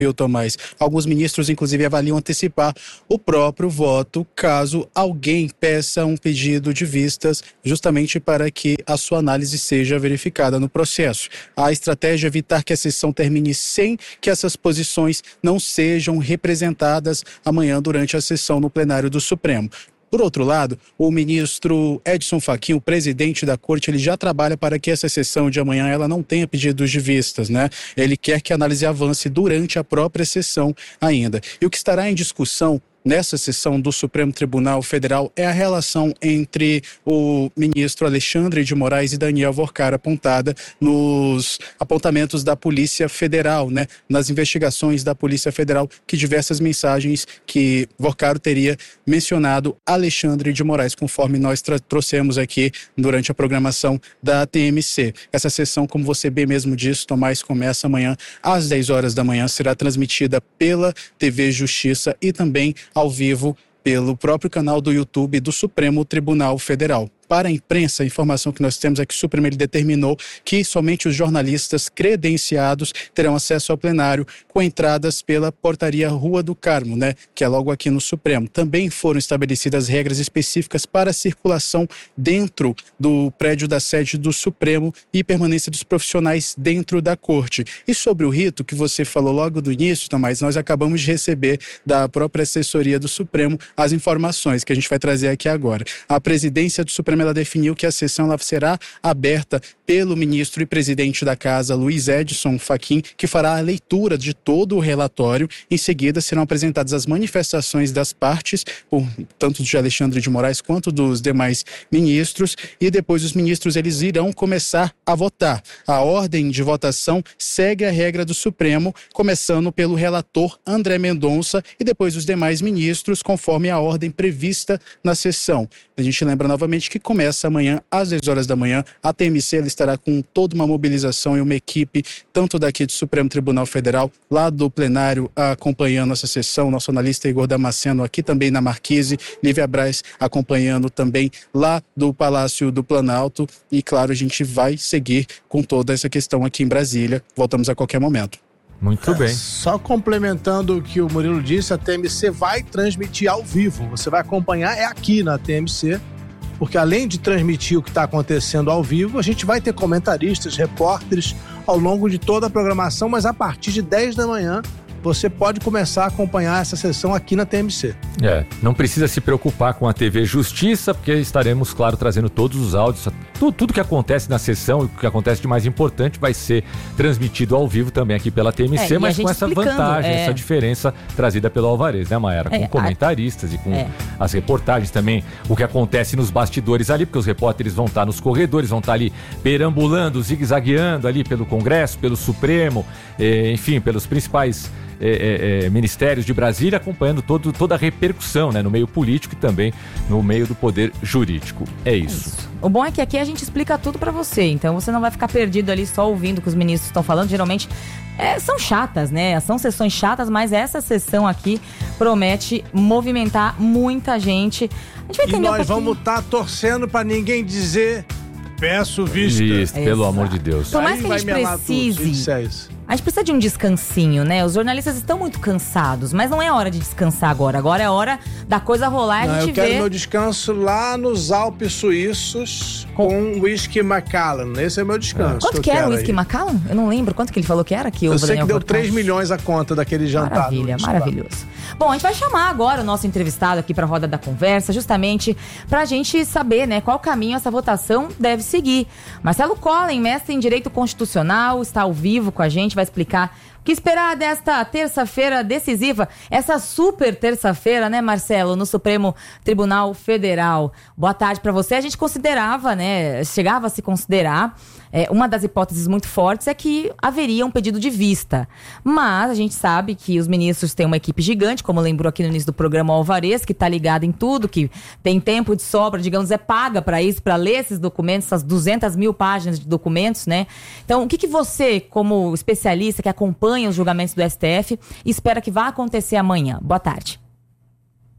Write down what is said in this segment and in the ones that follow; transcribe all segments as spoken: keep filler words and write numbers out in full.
viu, Tomás? Alguns ministros, inclusive, avaliam antecipar o próprio voto caso alguém peça um pedido de vistas, justamente para que a sua análise seja verificada no processo. A estratégia é evitar que a sessão termine sem que essas posições não sejam representadas amanhã durante a sessão no plenário do Supremo. Por outro lado, o ministro Edson Fachin, o presidente da corte, ele já trabalha para que essa sessão de amanhã ela não tenha pedidos de vistas, né? Ele quer que a análise avance durante a própria sessão ainda. E o que estará em discussão nessa sessão do Supremo Tribunal Federal é a relação entre o ministro Alexandre de Moraes e Daniel Vorcar, apontada nos apontamentos da Polícia Federal, né? Nas investigações da Polícia Federal, que diversas mensagens que Vorcar teria mencionado Alexandre de Moraes, conforme nós tra- trouxemos aqui durante a programação da T M C. Essa sessão, como você bem mesmo disse, Tomás, começa amanhã às dez horas da manhã, será transmitida pela T V Justiça e também ao vivo pelo próprio canal do YouTube do Supremo Tribunal Federal. Para a imprensa, a informação que nós temos é que o Supremo ele determinou que somente os jornalistas credenciados terão acesso ao plenário com entradas pela portaria Rua do Carmo, né, que é logo aqui no Supremo. Também foram estabelecidas regras específicas para a circulação dentro do prédio da sede do Supremo e permanência dos profissionais dentro da corte. E sobre o rito que você falou logo do início, Tomás, nós acabamos de receber da própria assessoria do Supremo as informações que a gente vai trazer aqui agora. A presidência do Supremo ela definiu que a sessão ela será aberta pelo ministro e presidente da Casa, Luiz Edson Fachin, que fará a leitura de todo o relatório. Em seguida, serão apresentadas as manifestações das partes, por, tanto de Alexandre de Moraes quanto dos demais ministros, e depois os ministros eles irão começar a votar. A ordem de votação segue a regra do Supremo, começando pelo relator André Mendonça e depois os demais ministros, conforme a ordem prevista na sessão. A gente lembra novamente que começa amanhã às dez horas da manhã. A T M C ela estará com toda uma mobilização e uma equipe, tanto daqui do Supremo Tribunal Federal, lá do plenário, acompanhando essa sessão. Nosso analista Igor Damasceno aqui também na Marquise, Lívia Braz acompanhando também lá do Palácio do Planalto. E claro, a gente vai seguir com toda essa questão aqui em Brasília. Voltamos a qualquer momento. Muito bem. Só complementando o que o Murilo disse, a T M C vai transmitir ao vivo. Você vai acompanhar, é aqui na T M C, porque além de transmitir o que está acontecendo ao vivo, a gente vai ter comentaristas, repórteres ao longo de toda a programação, mas a partir de dez da manhã você pode começar a acompanhar essa sessão aqui na T M C. É, não precisa se preocupar com a T V Justiça, porque estaremos, claro, trazendo todos os áudios, tudo, tudo que acontece na sessão e o que acontece de mais importante vai ser transmitido ao vivo também aqui pela T M C, é, mas com essa vantagem, é... essa diferença trazida pelo Alvarez, né, Mayara? Com é, comentaristas a... e com é. as reportagens também, o que acontece nos bastidores ali, porque os repórteres vão estar nos corredores, vão estar ali perambulando, zigue-zagueando ali pelo Congresso, pelo Supremo, eh, enfim, pelos principais É, é, é, ministérios de Brasília, acompanhando todo, toda a repercussão, né, no meio político e também no meio do poder jurídico. É isso. É isso. O bom é que aqui a gente explica tudo pra você, então você não vai ficar perdido ali só ouvindo o que os ministros estão falando. Geralmente é, são chatas, né? São sessões chatas, mas essa sessão aqui promete movimentar muita gente. A gente vai entender e nós um pouquinho... vamos estar tá torcendo pra ninguém dizer peço vista. Isso, pelo amor de Deus. Por mais que a gente precise... A gente precisa de um descansinho, né? Os jornalistas estão muito cansados, mas não é hora de descansar agora. Agora é hora da coisa rolar e a gente eu quero vê... meu descanso lá nos Alpes Suíços com, com whisky Macallan. Esse é meu descanso. Quanto que, que era o whisky Macallan? Eu não lembro. Quanto que ele falou que era? Que eu o sei Daniel que deu Vorcar. três milhões a conta daquele jantar. Maravilha, maravilhoso. Bom, a gente vai chamar agora o nosso entrevistado aqui para a roda da conversa, justamente para a gente saber, né, qual caminho essa votação deve seguir. Marcelo Collen, mestre em Direito Constitucional, está ao vivo com a gente, vai explicar o que esperar desta terça-feira decisiva, essa super terça-feira, né, Marcelo, no Supremo Tribunal Federal. Boa tarde para você. A gente considerava, né, chegava a se considerar, é, uma das hipóteses muito fortes é que haveria um pedido de vista. Mas a gente sabe que os ministros têm uma equipe gigante, como lembrou aqui no início do programa o Alvarez, que está ligado em tudo, que tem tempo de sobra, digamos, é paga para isso, para ler esses documentos, essas duzentas mil páginas de documentos, né? Então, o que, que você, como especialista que acompanha os julgamentos do S T F, espera que vá acontecer amanhã? Boa tarde.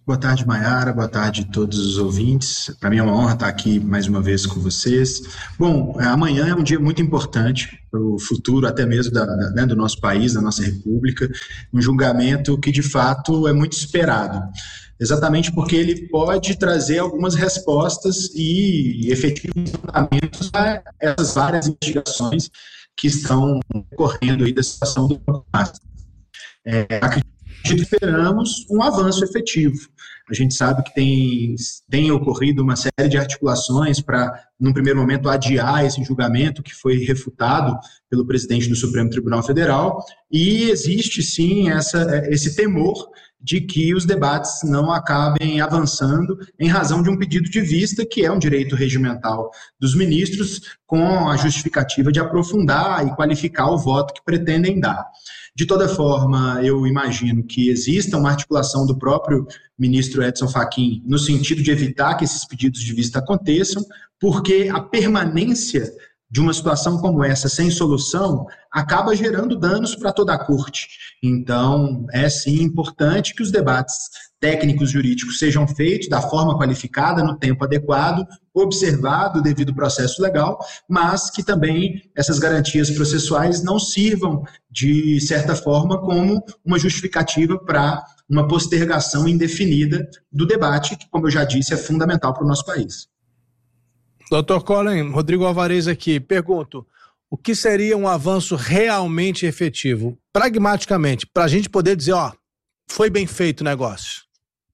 Boa tarde, Maiara. Boa tarde a todos os ouvintes. Para mim é uma honra estar aqui mais uma vez com vocês. Bom, amanhã é um dia muito importante para o futuro até mesmo da, da, né, do nosso país, da nossa república. Um julgamento que, de fato, é muito esperado. Exatamente porque ele pode trazer algumas respostas e efetivos fundamentos a essas várias investigações que estão ocorrendo aí da situação do Banco Master. É, acredito que esperamos um avanço efetivo. A gente sabe que tem, tem ocorrido uma série de articulações para, num primeiro momento, adiar esse julgamento que foi refutado pelo presidente do Supremo Tribunal Federal, e existe sim essa, esse temor de que os debates não acabem avançando em razão de um pedido de vista, que é um direito regimental dos ministros, com a justificativa de aprofundar e qualificar o voto que pretendem dar. De toda forma, eu imagino que exista uma articulação do próprio ministro Edson Fachin no sentido de evitar que esses pedidos de vista aconteçam, porque a permanência de uma situação como essa sem solução acaba gerando danos para toda a corte. Então, é sim importante que os debates técnicos jurídicos sejam feitos da forma qualificada, no tempo adequado, observado o devido processo legal, mas que também essas garantias processuais não sirvam, de certa forma, como uma justificativa para uma postergação indefinida do debate, que, como eu já disse, é fundamental para o nosso país. doutor Colin, Rodrigo Alvarez aqui, pergunto, o que seria um avanço realmente efetivo, pragmaticamente, para a gente poder dizer, ó, foi bem feito o negócio?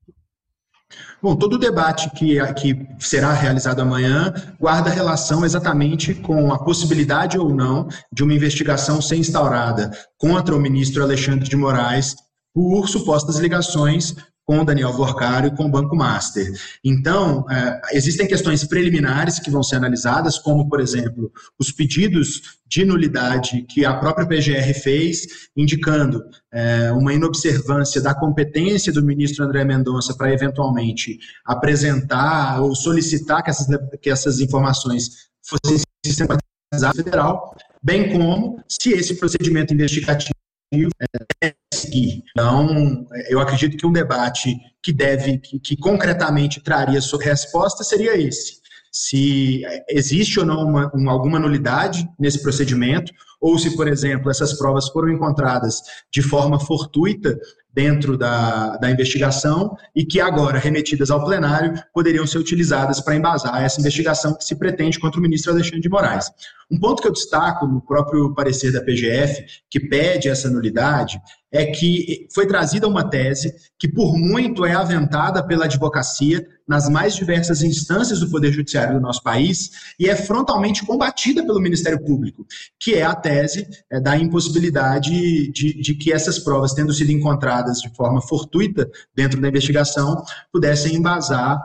Bom, todo o debate que, que será realizado amanhã guarda relação exatamente com a possibilidade ou não de uma investigação ser instaurada contra o ministro Alexandre de Moraes por supostas ligações com o Daniel Worcário e com o Banco Master. Então, é, existem questões preliminares que vão ser analisadas, como, por exemplo, os pedidos de nulidade que a própria P G R fez, indicando é, uma inobservância da competência do ministro André Mendonça para, eventualmente, apresentar ou solicitar que essas, que essas informações fossem sistematizadas na federal, bem como se esse procedimento investigativo é seguir. Então, eu acredito que um debate que deve, que, que concretamente traria sua resposta seria esse. Se existe ou não uma, uma, alguma nulidade nesse procedimento, ou se, por exemplo, essas provas foram encontradas de forma fortuita dentro da, da investigação e que agora, remetidas ao plenário, poderiam ser utilizadas para embasar essa investigação que se pretende contra o ministro Alexandre de Moraes. Um ponto que eu destaco no próprio parecer da P G F, que pede essa nulidade, é que foi trazida uma tese que, por muito, é aventada pela advocacia nas mais diversas instâncias do Poder Judiciário do nosso país e é frontalmente combatida pelo Ministério Público, que é a tese é, da impossibilidade de, de que essas provas, tendo sido encontradas de forma fortuita dentro da investigação, pudessem embasar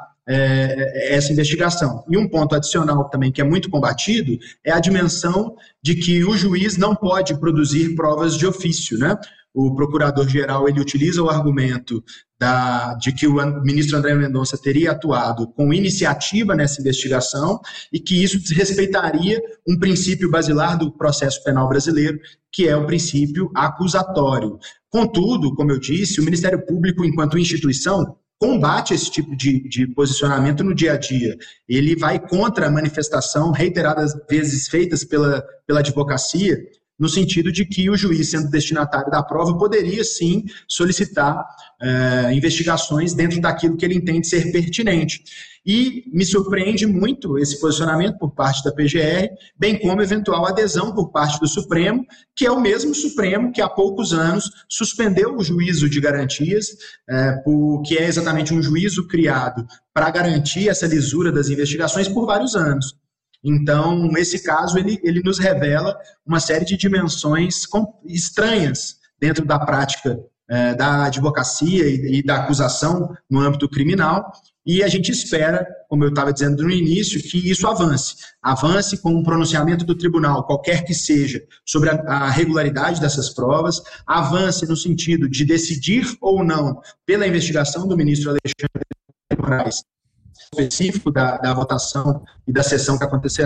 É, essa investigação. E um ponto adicional também que é muito combatido é a dimensão de que o juiz não pode produzir provas de ofício, né? O procurador-geral ele utiliza o argumento da, de que o ministro André Mendonça teria atuado com iniciativa nessa investigação e que isso desrespeitaria um princípio basilar do processo penal brasileiro, que é o princípio acusatório. Contudo, como eu disse, o Ministério Público, enquanto instituição, combate esse tipo de, de posicionamento no dia a dia. Ele vai contra a manifestação reiteradas vezes feitas pela, pela advocacia, no sentido de que o juiz, sendo destinatário da prova, poderia sim solicitar é, investigações dentro daquilo que ele entende ser pertinente. E me surpreende muito esse posicionamento por parte da P G R, bem como eventual adesão por parte do Supremo, que é o mesmo Supremo que há poucos anos suspendeu o juízo de garantias, é, por, que é exatamente um juízo criado para garantir essa lisura das investigações por vários anos. Então, esse caso, ele, ele nos revela uma série de dimensões estranhas dentro da prática é, da advocacia e, e da acusação no âmbito criminal, e a gente espera, como eu estava dizendo no início, que isso avance. Avance com um pronunciamento do tribunal, qualquer que seja, sobre a, a regularidade dessas provas, avance no sentido de decidir ou não pela investigação do ministro Alexandre de Moraes, específico da, da votação e da sessão que acontecerá,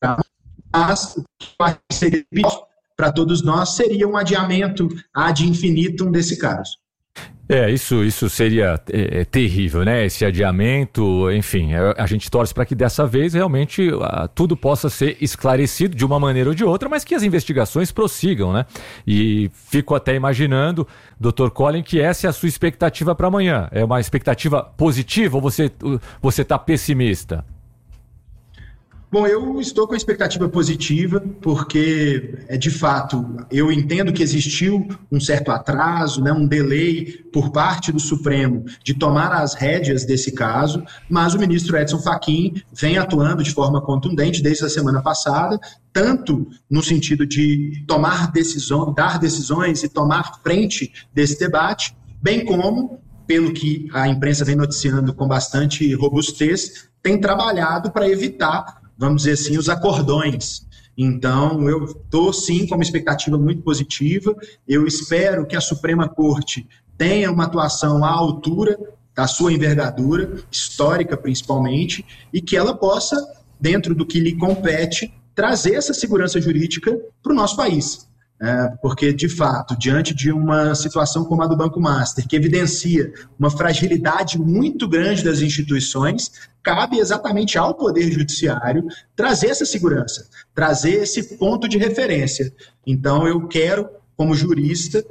mas o que seria pior para todos nós seria um adiamento ad infinitum desse caso. É, isso, isso seria é, é, terrível, né? Esse adiamento, enfim, a, a gente torce para que dessa vez realmente a, tudo possa ser esclarecido de uma maneira ou de outra, mas que as investigações prossigam, né? E fico até imaginando, doutor Colin, que essa é a sua expectativa para amanhã. É uma expectativa positiva ou você você está pessimista? Bom, eu estou com a expectativa positiva, porque, é, de fato, eu entendo que existiu um certo atraso, né, um delay por parte do Supremo de tomar as rédeas desse caso, mas o ministro Edson Fachin vem atuando de forma contundente desde a semana passada, tanto no sentido de tomar decisão, dar decisões e tomar frente desse debate, bem como, pelo que a imprensa vem noticiando com bastante robustez, tem trabalhado para evitar, vamos dizer assim, os acordões. Então, eu estou, sim, com uma expectativa muito positiva. Eu espero que a Suprema Corte tenha uma atuação à altura da sua envergadura, histórica principalmente, e que ela possa, dentro do que lhe compete, trazer essa segurança jurídica para o nosso país. É, porque, de fato, diante de uma situação como a do Banco Master, que evidencia uma fragilidade muito grande das instituições, cabe exatamente ao Poder Judiciário trazer essa segurança, trazer esse ponto de referência. Então, eu quero, como jurista,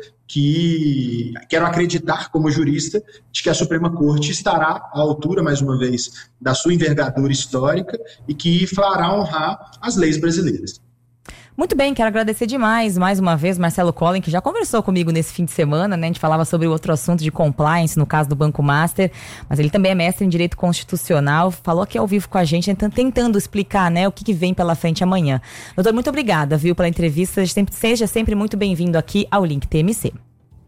que quero acreditar, como jurista, de que a Suprema Corte estará à altura, mais uma vez, da sua envergadura histórica e que fará honrar as leis brasileiras. Muito bem, quero agradecer demais, mais uma vez, Marcelo Colin, que já conversou comigo nesse fim de semana, né? A gente falava sobre outro assunto de compliance, no caso do Banco Master, mas ele também é mestre em Direito Constitucional, falou aqui ao vivo com a gente, tentando explicar, né, o que, que vem pela frente amanhã. Doutor, muito obrigada, viu, pela entrevista, seja sempre muito bem-vindo aqui ao Link T M C.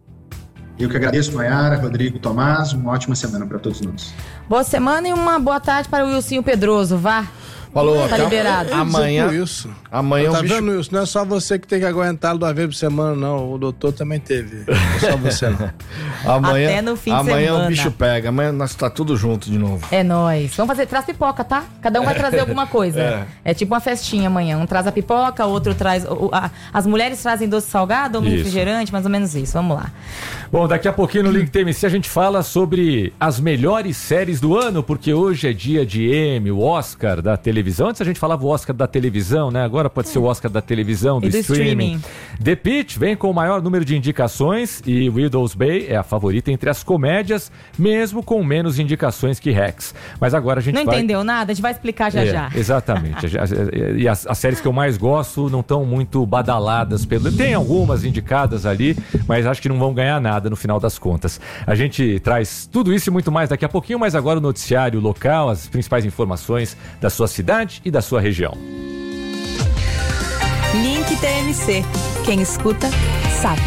Eu que agradeço, Maiara, Rodrigo, Tomás, uma ótima semana para todos nós. Boa semana e uma boa tarde para o Wilson Pedroso, vá. Falou, tá liberado. Amanhã, isso. Amanhã tá um bicho... vendo isso? Não é só você que tem que aguentá-lo duas vezes por semana, não. O doutor também teve. Não é só você, não. amanhã, Até no fim de amanhã semana. o bicho pega. Amanhã nós tá tudo junto de novo. É nóis. Vamos fazer, traz pipoca, tá? Cada um vai trazer alguma coisa. É, é tipo uma festinha amanhã. Um traz a pipoca, outro traz... O, a, as mulheres trazem doce salgado ou um refrigerante, mais ou menos isso. Vamos lá. Bom, daqui a pouquinho no Link T M C a gente fala sobre as melhores séries do ano, porque hoje é dia de Emmy, o Oscar da televisão. Antes a gente falava o Oscar da televisão, né? Agora pode ser o Oscar da televisão, do, do streaming. streaming. The Pitt vem com o maior número de indicações e Widow's Bay é a favorita entre as comédias, mesmo com menos indicações que Rex. Mas agora a gente não vai... entendeu nada? A gente vai explicar já é, já. Exatamente. E as, as séries que eu mais gosto não estão muito badaladas. Pelo... Tem algumas indicadas ali, mas acho que não vão ganhar nada no final das contas. A gente traz tudo isso e muito mais daqui a pouquinho, mas agora o noticiário local, as principais informações da sua cidade e da sua região. Link T M C. Quem escuta, sabe.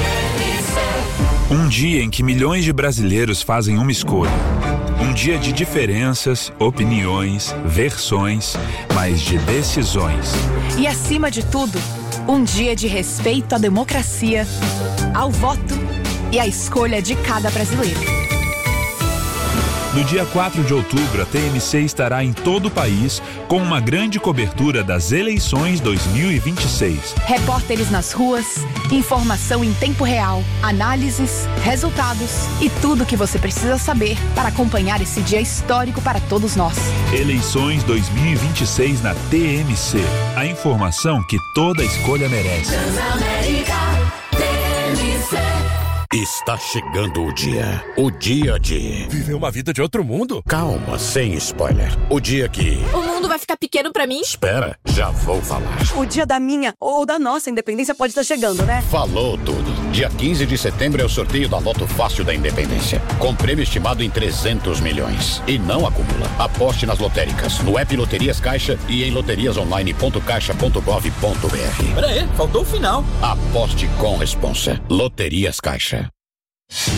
Um dia em que milhões de brasileiros fazem uma escolha. Um dia de diferenças, opiniões, versões, mas de decisões. E acima de tudo, um dia de respeito à democracia, ao voto e à escolha de cada brasileiro. No dia quatro de outubro, a T M C estará em todo o país com uma grande cobertura das eleições dois mil e vinte e seis. Repórteres nas ruas, informação em tempo real, análises, resultados e tudo o que você precisa saber para acompanhar esse dia histórico para todos nós. Eleições dois mil e vinte e seis na T M C. A informação que toda escolha merece. Transamérica, T M C. Está chegando o dia. O dia de... viver uma vida de outro mundo? Calma, sem spoiler. O dia que... o mundo vai ficar pequeno pra mim? Espera, já vou falar. O dia da minha ou da nossa independência pode estar chegando, né? Falou tudo. Dia quinze de setembro é o sorteio da Loto Fácil da Independência. Com prêmio estimado em trezentos milhões. E não acumula. Aposte nas lotéricas, no app Loterias Caixa e em loterias online ponto caixa ponto gov ponto br. Pera aí, faltou o final. Aposte com responsa. Loterias Caixa.